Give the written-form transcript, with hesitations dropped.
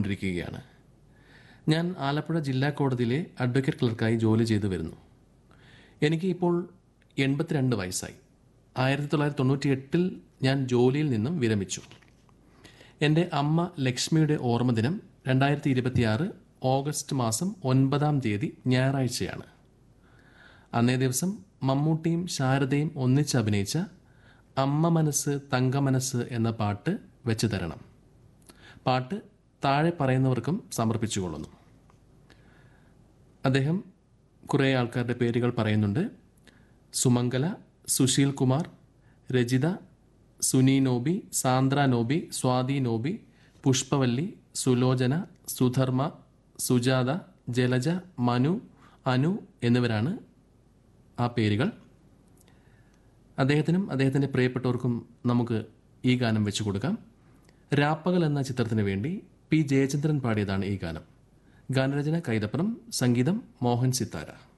പോയിക്കൊണ്ടിരിക്കുകയാണ്. ഞാൻ ആലപ്പുഴ ജില്ലാ കോടതിയിലെ അഡ്വക്കേറ്റ് ക്ലർക്കായി ജോലി ചെയ്തു വരുന്നു. എനിക്ക് ഇപ്പോൾ 82 വയസ്സായി. 1998 ഞാൻ ജോലിയിൽ നിന്നും വിരമിച്ചു. എൻ്റെ അമ്മ ലക്ഷ്മിയുടെ ഓർമ്മദിനം 2026 ഓഗസ്റ്റ് മാസം 9-ാം തീയതി ഞായറാഴ്ചയാണ്. അന്നേ ദിവസം മമ്മൂട്ടിയും ശാരദയും ഒന്നിച്ച് അഭിനയിച്ച അമ്മ മനസ്സ് തങ്ക മനസ്സ് എന്ന പാട്ട് വെച്ച് തരണം. പാട്ട് താഴെ പറയുന്നവർക്കും സമർപ്പിച്ചുകൊള്ളുന്നു. അദ്ദേഹം കുറേ ആൾക്കാരുടെ പേരുകൾ പറയുന്നുണ്ട്. സുമംഗല, സുശീൽ കുമാർ, രജിത, സുനി നോബി, സാന്ദ്ര നോബി, സ്വാതി നോബി, പുഷ്പവല്ലി, സുലോചന, സുധർമ്മ, സുജാത, ജലജ, മനു, അനു എന്നിവരാണ് ആ പേരുകൾ. അദ്ദേഹത്തിനും അദ്ദേഹത്തിൻ്റെ പ്രിയപ്പെട്ടവർക്കും നമുക്ക് ഈ ഗാനം വെച്ചു കൊടുക്കാം. രാപ്പകൽ എന്ന ചിത്രത്തിന് വേണ്ടി പി ജയചന്ദ്രൻ പാടിയതാണ് ഈ ഗാനം. ഗാനരചന കൈതപ്പുറം, സംഗീതം മോഹൻ സിത്താര.